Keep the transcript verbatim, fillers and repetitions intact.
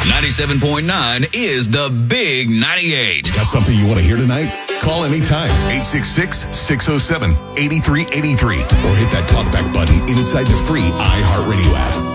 ninety-seven point nine is the Big ninety-eight. Got something you want to hear tonight? Call anytime, eight six six, six oh seven, eight three eight three, or hit that talkback button inside the free iHeartRadio app.